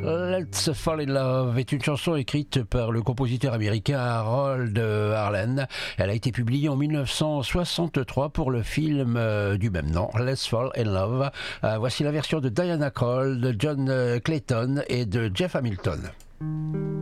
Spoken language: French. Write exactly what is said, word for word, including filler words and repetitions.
Let's Fall in Love est une chanson écrite par le compositeur américain Harold Arlen. Elle a été publiée en dix-neuf cent soixante-trois pour le film euh, du même nom, Let's Fall in Love. Euh, voici la version de Diana Krall, de John Clayton et de Jeff Hamilton.